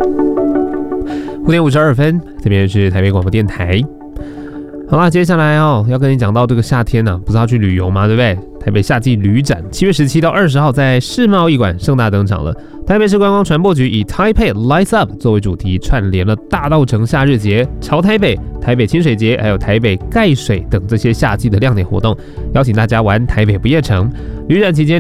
5点52分，这边是台北广播电台。好啦，接下来要跟你讲到这个夏天不是要去旅游吗？对不对？台北夏季旅展7月17到20号在世贸艺馆盛大登场了。台北市观光传播局以 Taipei Lights Up 作为主题，串联了大稻埕夏日节、潮台北、台北清水节，还有台北盖水等这些夏季的亮点活动，邀请大家玩台北不夜城。旅展期间，